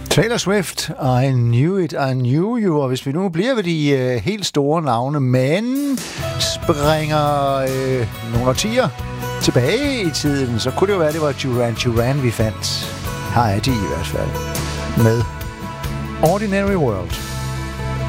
Taylor Swift, I Knew It, I Knew You. Og hvis vi nu bliver ved de helt store navne, men springer nogle årtier tilbage i tiden, så kunne det jo være, at det var Duran Duran, vi fandt. Her er de i hvert fald med Ordinary World.